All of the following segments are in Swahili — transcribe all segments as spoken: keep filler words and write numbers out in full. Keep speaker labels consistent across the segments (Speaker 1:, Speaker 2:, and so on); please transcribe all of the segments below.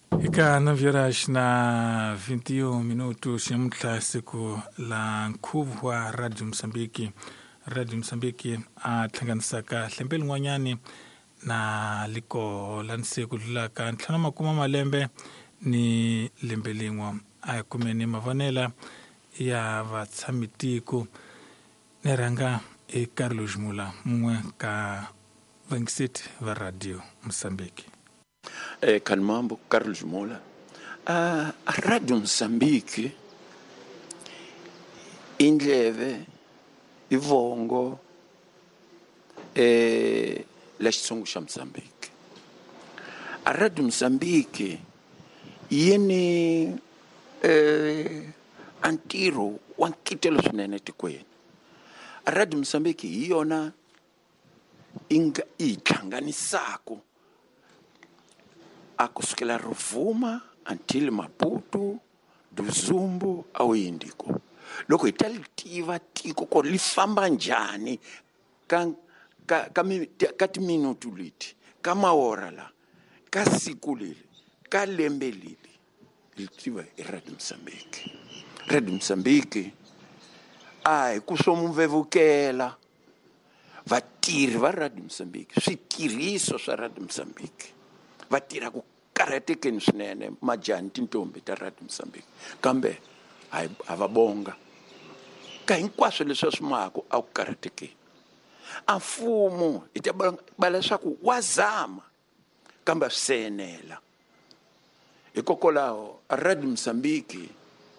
Speaker 1: Ika navyorash na vinte e um minutos ya mtla siku la nkuvu wa Radio Msambiki. Radio Msambiki atlanganisaka hlembeli ngwanyani na liko lansiku lulaka ntlana makuma malembe ni lembelingwa ayakumeni mavanela ya vatsamitiku neranga e Carlos Mula mwe ka vangisiti va Radio Msambiki.
Speaker 2: Eh, kan mambo Carlos Mola. Uh, Radio Msambiki indleve ivongo eh la xitsongo xa Msambiki. A Radio Msambiki yini eh antiro wa nkitelo swinene tikweni. A Radio Msambiki hi yona inga ihlanganisako akusukela Rovuma until Maputo, Duzumbu au Indiko. Loko hi ta tiva tiko ko li famba njhani ka ka ka, ka timinutu leti ka maora la ka siku leli ka lembe leli li tiva hi Radio Msambiki. Radio Msambiki ai ku somuvevukela vatirhi va Radio Msambiki, switirhiso swa Radio Msambiki va tirha ku karhatekeni swinene majani tintombi ta Radio Msambiki, kambe a va bonga ka hinkwaswo leswi swi mako a ku karhatekeni. A mfumo hi ta ba leswaku wa zama kambe a swi enela. Hikokwalaho Radio Msambiki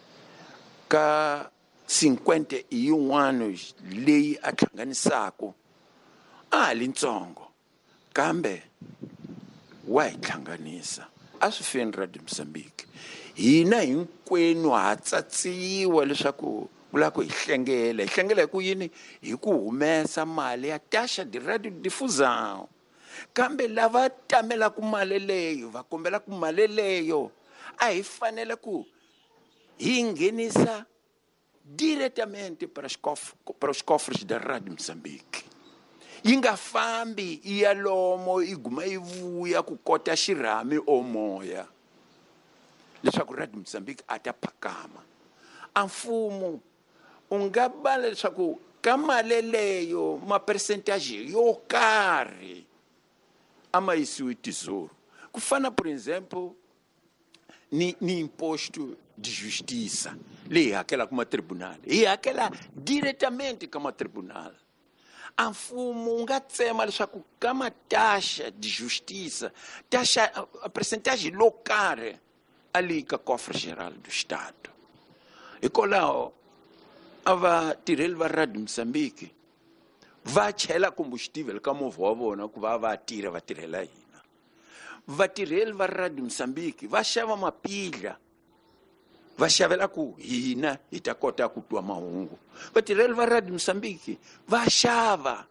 Speaker 2: ka cinquanta e yin'wana leyi a hlanganisako a lintsongo kambe wa hi hlanganisa. A swi feni Radio Msambiki hina hinkwenu ha tsatsiwa leswaku vula ku hi hlengela hi hlengela hi ku yini hi ku humesa mali ya taxa di radio difusão, kambe lava tamela ku mali leyo va kombela ku mali leyo a hi fanele ku hi nghenisa diretamente para os cofres, para os cofres da Radio Msambiki. Yi nga fambi ya lomo iguma ivuya ku kota xirhami o moya leswaku Radio Msambiki ata phakama. A mfumo u nga bala leswaku ka mali leyo ma percentage yo karhi ama yisiwi tesouro. Ku fana por exemplo ni ni imposto de justiça leyi hakela kuma tribunal, hi hakela diretamente kama tribunal. A mfumo u nga tsema leswaku ka mataxa de justiça taxa a percentagem local ali ka cofre geral do estado. Hikwalaho a vatirheli va Radio Msambiki va chela combustível ka movha wa vona ku va va tirha va tirhela hina. Vatirheli va Radio Msambiki va xava mapila va xavela ku hina hi ta kota ku twa mahungu. Vatirheli va Radio Msambiki va xava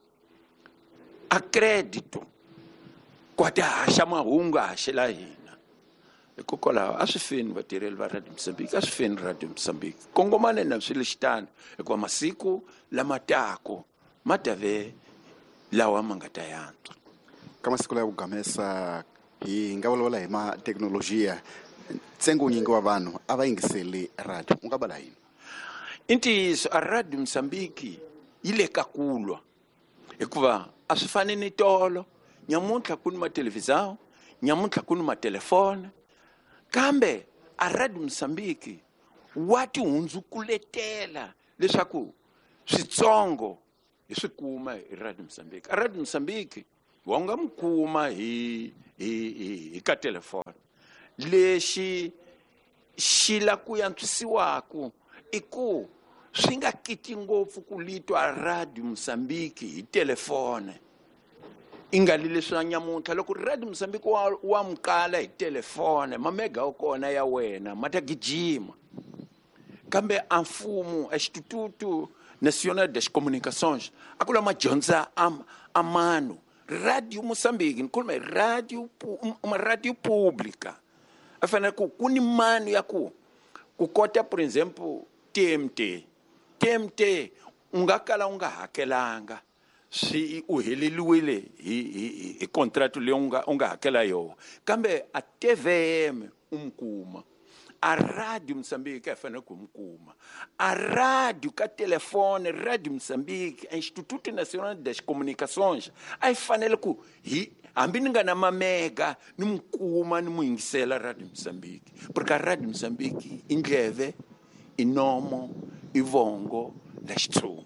Speaker 2: a crédito ku ta haxa mahungu a haxela hina. Hikokwalaho a swi feni vatirheli va Radio Msambiki, a swi feni Radio Msambiki. Kongomane na swilo xitano hikuva masiku lama tako ma ta ve lawa ma nga ta yantswa.
Speaker 3: Ka masiku lawa ku gamesa hi nga vulavula hi ma teknolojiya, ntsengo nyingi wa vanhu a va yingiseli radio, u nga bala yini?
Speaker 2: I ntiyiso a Radio Msambiki yi le ka kulwa hikuva a swi fani ni tolo. Nyamuntlha ku ni mathelevhizini, nyamuntlha ku ni matelefoni, kambe a Radio Msambiki wa ti hundzukuletela leswaku switsongo hi swi kuma hi Radio Msambiki. A Radio Msambiki wa nga mi kuma hi hi hi ka telefoni. Lexi xi la ku yantswisiwaku i ku swi nga kiti ngopfu ku litwa Radio Msambiki hi telefone. Ingali leswi nyamuntlha loko Radio Msambiki wa, wa mkala hi telefone mamega o kona ya wena ma ta gijima. Kambe a mfumo a Instituto Nacional das Comunicações a kula ma dyondza a mano Radio Msambiki ni kulma radio uma radio pública. A fanele ku ku ni mano ya ku ku kota por exemplo T M T T M T unga kala unga hakelanga si u heleliwile hi hi contrato le unga unga hakela yo, kambe a T V M umkuma. A Rádio Moçambique é fanele kumkuma. A rádio, a telefone, Rádio Moçambique, a Instituto Nacional das Comunicações, aí fanele ku hi ambininga na mamega numkuma numuyingisela Rádio Moçambique. Porque a Rádio Moçambique indleve, inomo, ivongo, na Xitsongo.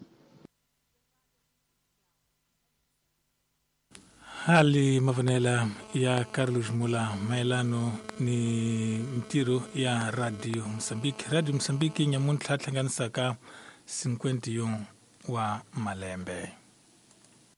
Speaker 1: Hali mavonela ya Carlos Mula maelano ni mtiro ya Radio Msambiki. Radio Msambiki nyamuntlha hlanganisaka cinquenta wa malembe.